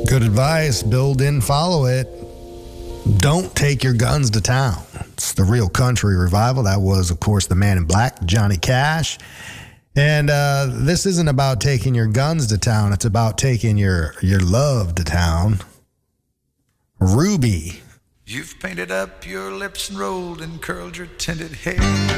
Good advice. Bill didn't follow it. Don't take your guns to town. It's the Real Country Revival. That was, of course, the Man in Black, Johnny Cash. And this isn't about taking your guns to town. It's about taking your love to town. Ruby. You've painted up your lips and rolled and curled your tinted hair.